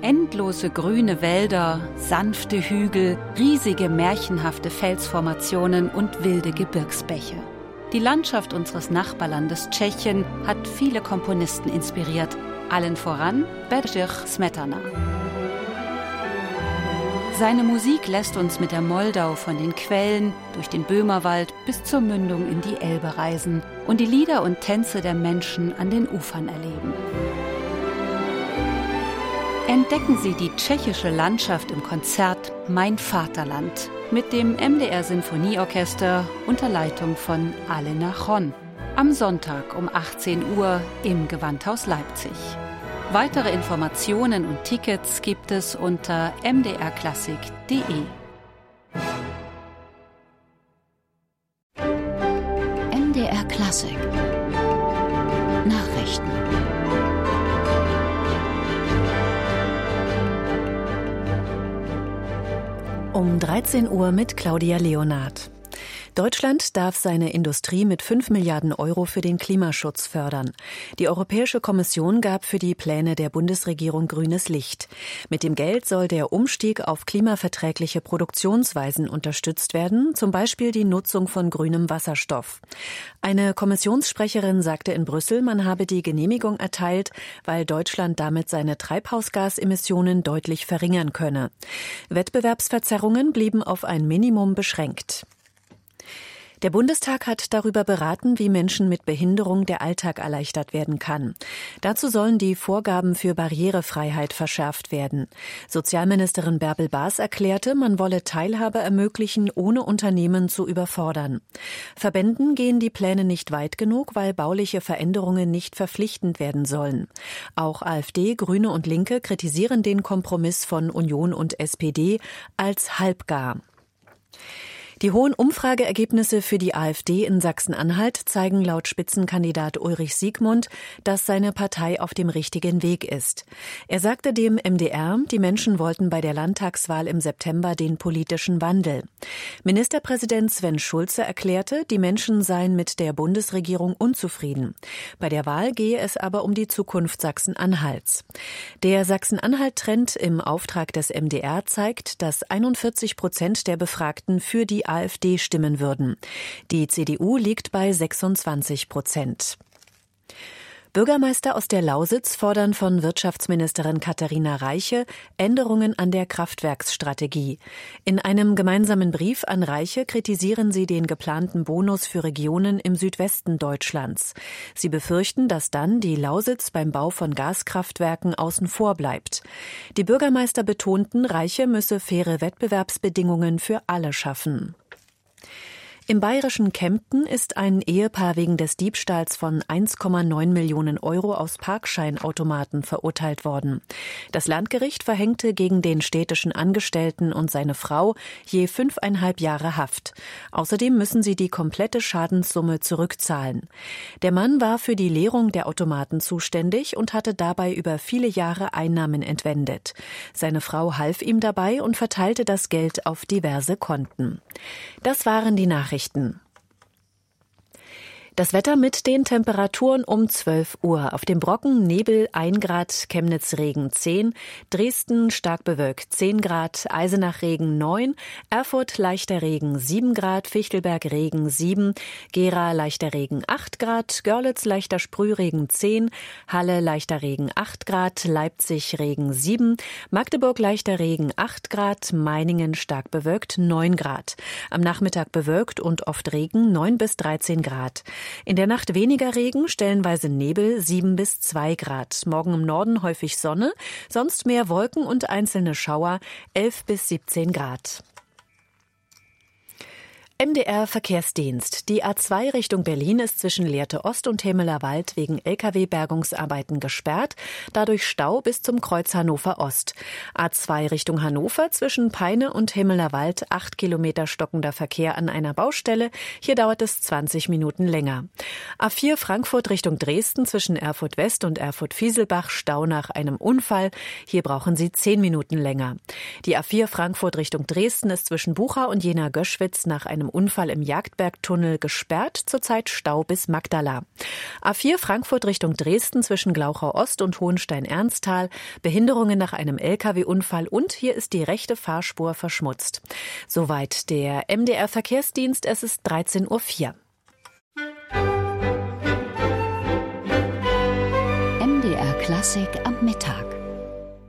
Endlose grüne Wälder, sanfte Hügel, riesige märchenhafte Felsformationen und wilde Gebirgsbäche. Die Landschaft unseres Nachbarlandes Tschechien hat viele Komponisten inspiriert, allen voran Bedřich Smetana. Seine Musik lässt uns mit der Moldau von den Quellen durch den Böhmerwald bis zur Mündung in die Elbe reisen und die Lieder und Tänze der Menschen an den Ufern erleben. Entdecken Sie die tschechische Landschaft im Konzert Mein Vaterland mit dem MDR Sinfonieorchester unter Leitung von Alena Chon am Sonntag um 18 Uhr im Gewandhaus Leipzig. Weitere Informationen und Tickets gibt es unter mdrklassik.de. MDR Klassik Nachrichten. Um 13 Uhr mit Claudia Leonard. Deutschland darf seine Industrie mit 5 Milliarden Euro für den Klimaschutz fördern. Die Europäische Kommission gab für die Pläne der Bundesregierung grünes Licht. Mit dem Geld soll der Umstieg auf klimaverträgliche Produktionsweisen unterstützt werden, zum Beispiel die Nutzung von grünem Wasserstoff. Eine Kommissionssprecherin sagte in Brüssel, man habe die Genehmigung erteilt, weil Deutschland damit seine Treibhausgasemissionen deutlich verringern könne. Wettbewerbsverzerrungen blieben auf ein Minimum beschränkt. Der Bundestag hat darüber beraten, wie Menschen mit Behinderung der Alltag erleichtert werden kann. Dazu sollen die Vorgaben für Barrierefreiheit verschärft werden. Sozialministerin Bärbel Baas erklärte, man wolle Teilhabe ermöglichen, ohne Unternehmen zu überfordern. Verbänden gehen die Pläne nicht weit genug, weil bauliche Veränderungen nicht verpflichtend werden sollen. Auch AfD, Grüne und Linke kritisieren den Kompromiss von Union und SPD als halbgar. Die hohen Umfrageergebnisse für die AfD in Sachsen-Anhalt zeigen laut Spitzenkandidat Ulrich Siegmund, dass seine Partei auf dem richtigen Weg ist. Er sagte dem MDR, die Menschen wollten bei der Landtagswahl im September den politischen Wandel. Ministerpräsident Sven Schulze erklärte, die Menschen seien mit der Bundesregierung unzufrieden. Bei der Wahl gehe es aber um die Zukunft Sachsen-Anhalts. Der Sachsen-Anhalt-Trend im Auftrag des MDR zeigt, dass 41% der Befragten für die AfD stimmen würden. Die CDU liegt bei 26%. Bürgermeister aus der Lausitz fordern von Wirtschaftsministerin Katharina Reiche Änderungen an der Kraftwerksstrategie. In einem gemeinsamen Brief an Reiche kritisieren sie den geplanten Bonus für Regionen im Südwesten Deutschlands. Sie befürchten, dass dann die Lausitz beim Bau von Gaskraftwerken außen vor bleibt. Die Bürgermeister betonten, Reiche müsse faire Wettbewerbsbedingungen für alle schaffen. Im bayerischen Kempten ist ein Ehepaar wegen des Diebstahls von 1,9 Millionen Euro aus Parkscheinautomaten verurteilt worden. Das Landgericht verhängte gegen den städtischen Angestellten und seine Frau je 5,5 Jahre Haft. Außerdem müssen sie die komplette Schadenssumme zurückzahlen. Der Mann war für die Leerung der Automaten zuständig und hatte dabei über viele Jahre Einnahmen entwendet. Seine Frau half ihm dabei und verteilte das Geld auf diverse Konten. Das waren die Nachrichten. Das Wetter mit den Temperaturen um 12 Uhr. Auf dem Brocken Nebel 1 Grad, Chemnitz Regen 10, Dresden stark bewölkt 10 Grad, Eisenach Regen 9, Erfurt leichter Regen 7 Grad, Fichtelberg Regen 7, Gera leichter Regen 8 Grad, Görlitz leichter Sprühregen 10, Halle leichter Regen 8 Grad, Leipzig Regen 7, Magdeburg leichter Regen 8 Grad, Meiningen stark bewölkt 9 Grad. Am Nachmittag bewölkt und oft Regen 9 bis 13 Grad. In der Nacht weniger Regen, stellenweise Nebel 7 bis 2 Grad. Morgen im Norden häufig Sonne, sonst mehr Wolken und einzelne Schauer 11 bis 17 Grad. MDR Verkehrsdienst. Die A2 Richtung Berlin ist zwischen Lehrte Ost und Hemmelerwald wegen Lkw-Bergungsarbeiten gesperrt, dadurch Stau bis zum Kreuz Hannover Ost. A2 Richtung Hannover zwischen Peine und Hemmelerwald 8 Kilometer stockender Verkehr an einer Baustelle. Hier dauert es 20 Minuten länger. A4 Frankfurt Richtung Dresden zwischen Erfurt West und Erfurt Fieselbach Stau nach einem Unfall. Hier brauchen Sie 10 Minuten länger. Die A4 Frankfurt Richtung Dresden ist zwischen Bucha und Jena Göschwitz nach einem einem Unfall im Jagdbergtunnel gesperrt, zurzeit Stau bis Magdala. A4 Frankfurt Richtung Dresden zwischen Glauchau Ost und Hohenstein-Ernsthal, Behinderungen nach einem Lkw-Unfall und hier ist die rechte Fahrspur verschmutzt. Soweit der MDR Verkehrsdienst, es ist 13:04 Uhr. MDR Klassik am Mittag.